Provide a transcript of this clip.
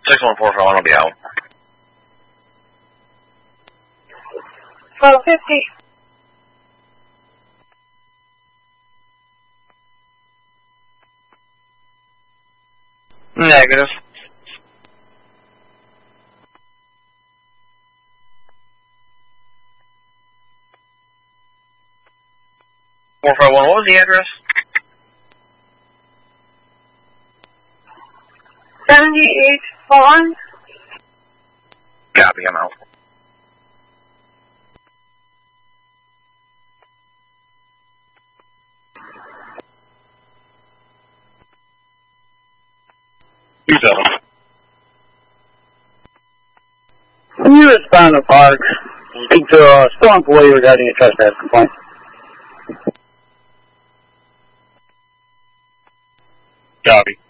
6145, I'll be out. 1250. Negative. What was the address? 78 Fawn. Copy, I'm out. Can you respond to Parks? Speak to a store employee regarding a trespass complaint. Copy.